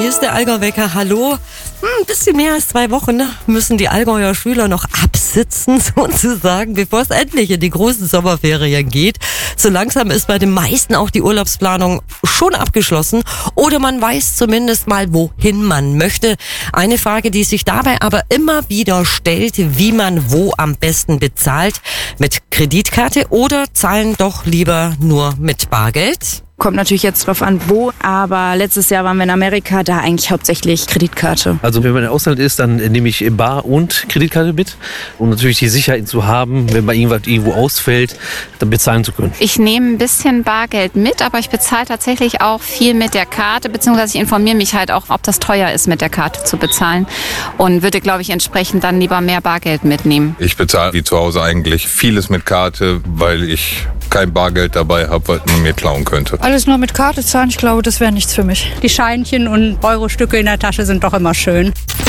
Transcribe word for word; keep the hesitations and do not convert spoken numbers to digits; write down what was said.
Hier ist der Allgäu-Wecker. Hallo. Hm, ein bisschen mehr als zwei Wochen ne, müssen die Allgäuer Schüler noch absitzen, sozusagen, bevor es endlich in die großen Sommerferien geht. So langsam ist bei den meisten auch die Urlaubsplanung schon abgeschlossen oder man weiß zumindest mal, wohin man möchte. Eine Frage, die sich dabei aber immer wieder stellt, wie man wo am besten bezahlt. Mit Kreditkarte oder zahlen doch lieber nur mit Bargeld? Kommt natürlich jetzt drauf an, wo, aber letztes Jahr waren wir in Amerika, da eigentlich hauptsächlich Kreditkarte. Also wenn man im Ausland ist, dann nehme ich Bar und Kreditkarte mit, um natürlich die Sicherheit zu haben, wenn mal irgendwas irgendwo ausfällt, dann bezahlen zu können. Ich nehme ein bisschen Bargeld mit, aber ich bezahle tatsächlich auch viel mit der Karte, beziehungsweise ich informiere mich halt auch, ob das teuer ist, mit der Karte zu bezahlen und würde, glaube ich, entsprechend dann lieber mehr Bargeld mitnehmen. Ich bezahle wie zu Hause eigentlich vieles mit Karte, weil ich kein Bargeld dabei habe, was man mir klauen könnte. Alles nur mit Karte zahlen, ich glaube, das wäre nichts für mich. Die Scheinchen und Eurostücke in der Tasche sind doch immer schön.